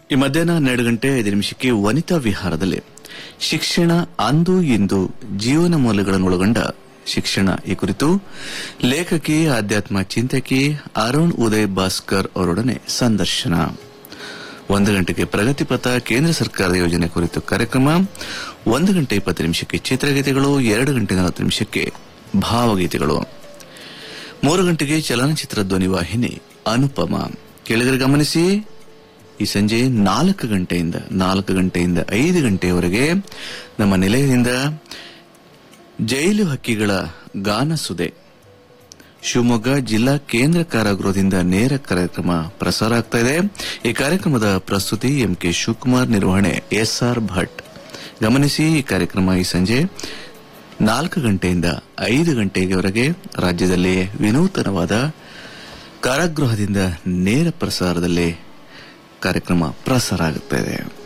ಈ ಮಧ್ಯಾಹ್ನ 12:05 ವನಿತಾ ವಿಹಾರದಲ್ಲಿ ಶಿಕ್ಷಣ ಅಂದು ಇಂದು ಜೀವನ ಮೌಲ್ಯಗಳನ್ನೊಳಗೊಂಡ ಶಿಕ್ಷಣ ಈ ಕುರಿತು ಲೇಖಕಿ ಆಧ್ಯಾತ್ಮ ಚಿಂತಕಿ ಅರುಣ್ ಉದಯ್ ಭಾಸ್ಕರ್ ಅವರೊಡನೆ ಸಂದರ್ಶನ. 1 ಪ್ರಗತಿಪಥ ಕೇಂದ್ರ ಸರ್ಕಾರದ ಯೋಜನೆ ಕುರಿತು ಕಾರ್ಯಕ್ರಮ. 1:20 ಚಿತ್ರಗೀತೆಗಳು. 2:40 ಭಾವಗೀತೆಗಳು. 3 ಚಲನಚಿತ್ರ ಧ್ವನಿವಾಹಿನಿ ಅನುಪಮ. ಕೇಳಿದರೆ ಗಮನಿಸಿ, ಈ ಸಂಜೆ 4 ಗಂಟೆಯಿಂದ 5 ಗಂಟೆಯವರೆಗೆ ನಮ್ಮ ನಿಲಯದಿಂದ ಜೈಲು ಹಕ್ಕಿಗಳ ಗಾನಸುದೆ ಶಿವಮೊಗ್ಗ ಜಿಲ್ಲಾ ಕೇಂದ್ರ ಕಾರಾಗೃಹದಿಂದ ನೇರ ಕಾರ್ಯಕ್ರಮ ಪ್ರಸಾರ ಆಗ್ತಾ ಇದೆ. ಈ ಕಾರ್ಯಕ್ರಮದ ಪ್ರಸ್ತುತಿ ಎಂಕೆ ಶಿವಕುಮಾರ್, ನಿರ್ವಹಣೆ ಎಸ್ಆರ್ ಭಟ್. ಗಮನಿಸಿ, ಈ ಕಾರ್ಯಕ್ರಮ ಈ ಸಂಜೆ 4 ಗಂಟೆಯಿಂದ 5 ಗಂಟೆಯವರೆಗೆ ರಾಜ್ಯದಲ್ಲಿ ವಿನೂತನವಾದ ಕಾರಾಗೃಹದಿಂದ ನೇರ ಪ್ರಸಾರದಲ್ಲಿ ಕಾರ್ಯಕ್ರಮ ಪ್ರಸಾರ ಆಗುತ್ತದೆ.